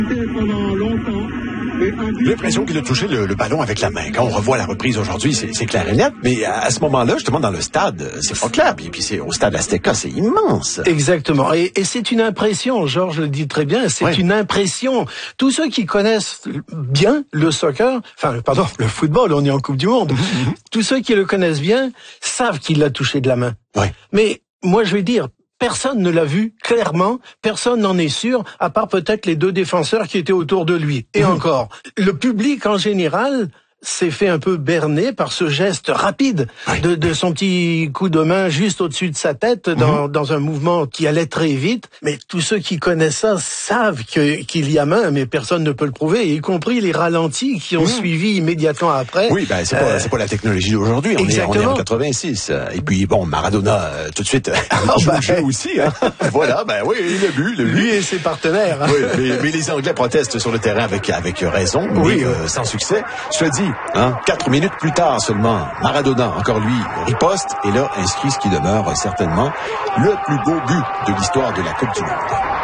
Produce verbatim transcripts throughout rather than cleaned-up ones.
pendant longtemps. J'ai l'impression qu'il a touché le, le ballon avec la main. Quand on revoit la reprise aujourd'hui, c'est, c'est clair et net. Mais à, à ce moment-là, justement, dans le stade, c'est pas clair. Et puis c'est au stade Azteca, c'est immense. Exactement. Et, et c'est une impression, Georges le dit très bien, c'est ouais. une impression. Tous ceux qui connaissent bien le soccer, enfin, pardon, le football, on est en Coupe du Monde, mm-hmm. tous ceux qui le connaissent bien savent qu'il l'a touché de la main. Ouais. Mais moi, je vais dire, personne ne l'a vu clairement, personne n'en est sûr, à part peut-être les deux défenseurs qui étaient autour de lui. Et mmh. encore, le public en général s'est fait un peu berner par ce geste rapide oui. de, de son petit coup de main juste au-dessus de sa tête dans, mmh. dans un mouvement qui allait très vite. Mais tous ceux qui connaissent ça savent que, qu'il y a main, mais personne ne peut le prouver, y compris les ralentis qui ont mmh. suivi immédiatement après. Oui, ben c'est, euh, pas, c'est pas la technologie d'aujourd'hui. On est, on est en quatre-vingt-six. Et puis bon, Maradona, euh, tout de suite, oh, joue ben, le jeu aussi. Hein. Voilà, ben oui, il a bu. Le lui et ses partenaires. Oui, mais, mais les Anglais protestent sur le terrain avec, avec raison, oui, mais euh, sans succès. Je te dis, Hein? Quatre minutes plus tard seulement, Maradona, encore lui, riposte et là inscrit ce qui demeure certainement le plus beau but de l'histoire de la Coupe du Monde.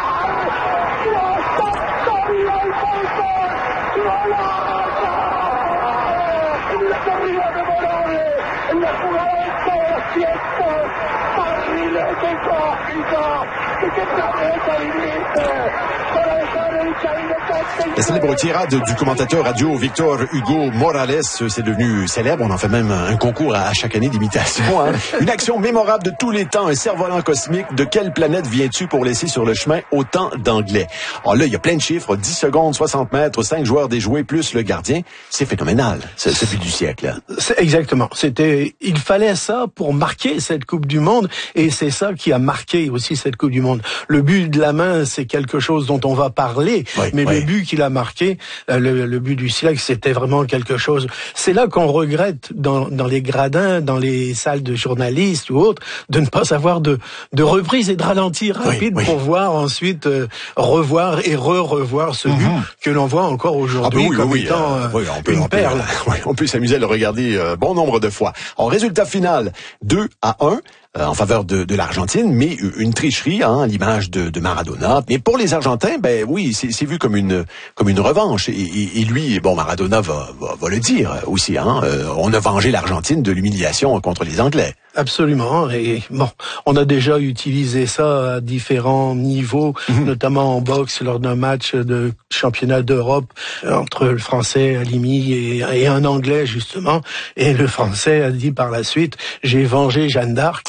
La célèbre tirade du commentateur radio Victor Hugo Morales, c'est devenu célèbre. On en fait même un concours à chaque année d'imitation. Hein. Une action mémorable de tous les temps, un cerf-volant cosmique. De quelle planète viens-tu pour laisser sur le chemin autant d'Anglais? Alors là, il y a plein de chiffres. dix secondes, soixante mètres, cinq joueurs déjoués plus le gardien. C'est phénoménal, ce, ce but du siècle. C'est exactement. C'était, il fallait ça pour marquer cette Coupe du Monde et c'est ça qui a marqué aussi cette Coupe du Monde. Le but de la main, c'est quelque chose dont on va parler, oui, mais oui. le but qu'il a marqué, le, le but du siècle, c'était vraiment quelque chose. C'est là qu'on regrette dans, dans les gradins, dans les salles de journalistes ou autres, de ne pas savoir de, de reprise et de ralenti rapide oui, oui. pour voir ensuite euh, revoir et re-revoir ce but mm-hmm. que l'on voit encore aujourd'hui ah, oui, comme oui, étant euh, oui, on peut, une on perle. Peut, oui, on peut s'amuser à le regarder euh, bon nombre de fois. En résultat final, deux à un. Euh, en faveur de, de l'Argentine, mais une tricherie, hein, à l'image de, de Maradona. Mais pour les Argentins, ben oui, c'est, c'est vu comme une comme une revanche. Et, et, et lui, bon, Maradona va, va, va le dire aussi. Hein, euh, on a vengé l'Argentine de l'humiliation contre les Anglais. Absolument. Et bon, on a déjà utilisé ça à différents niveaux, mmh. notamment en boxe lors d'un match de championnat d'Europe entre le Français Halimi et, et un Anglais justement. Et le Français a dit par la suite, j'ai vengé Jeanne d'Arc.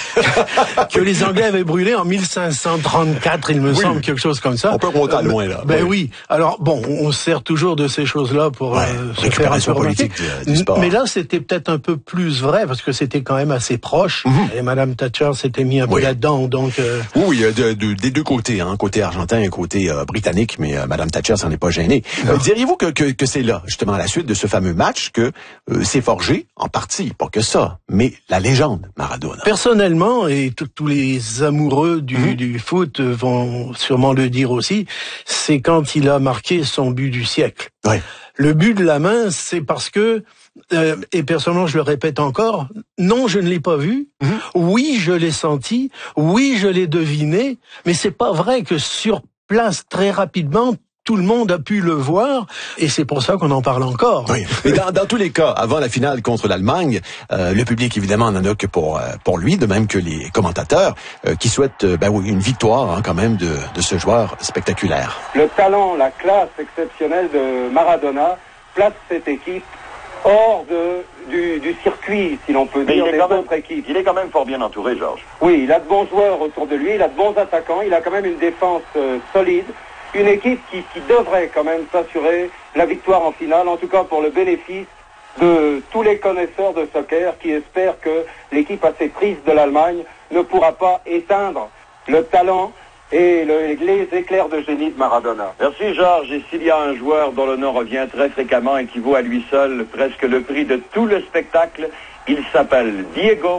que les Anglais avaient brûlé en mille cinq cent trente-quatre, il me oui. semble, quelque chose comme ça. On peut remonter loin, là. Ben oui. oui. Alors, bon, on se sert toujours de ces choses-là pour ouais, euh, se faire un peu politique du, du sport. Mais là, c'était peut-être un peu plus vrai, parce que c'était quand même assez proche. Mm-hmm. Et Madame Thatcher s'était mis un peu oui. là-dedans, donc... Euh... Oui, de, de, des deux côtés, hein, côté argentin et côté euh, britannique, mais euh, Madame Thatcher s'en est pas gênée. Euh, diriez-vous que, que, que c'est là, justement, à la suite de ce fameux match, que euh, s'est forgé, en partie, pas que ça, mais la légende Maradona? Personnellement, et tous les amoureux du, mmh. du foot vont sûrement le dire aussi, c'est quand il a marqué son but du siècle. Oui. Le but de la main, c'est parce que, euh, et personnellement je le répète encore, non, je ne l'ai pas vu, mmh. oui, je l'ai senti, oui, je l'ai deviné, mais c'est pas vrai que sur place, très rapidement, tout le monde a pu le voir, et c'est pour ça qu'on en parle encore. Oui. Mais dans, dans tous les cas, avant la finale contre l'Allemagne, euh, le public évidemment n'en a que pour euh, pour lui, de même que les commentateurs euh, qui souhaitent euh, ben oui, une victoire hein, quand même de, de ce joueur spectaculaire. Le talent, la classe exceptionnelle de Maradona place cette équipe hors de, du, du circuit, si l'on peut dire, des autres équipes. Il est quand même fort bien entouré, Georges. Oui, il a de bons joueurs autour de lui, il a de bons attaquants, il a quand même une défense euh, solide. Une équipe qui, qui devrait quand même s'assurer la victoire en finale, en tout cas pour le bénéfice de tous les connaisseurs de soccer qui espèrent que l'équipe assez triste de l'Allemagne ne pourra pas éteindre le talent et le, les éclairs de génie de Maradona. Merci Georges, et s'il y a un joueur dont le nom revient très fréquemment et qui vaut à lui seul presque le prix de tout le spectacle, il s'appelle Diego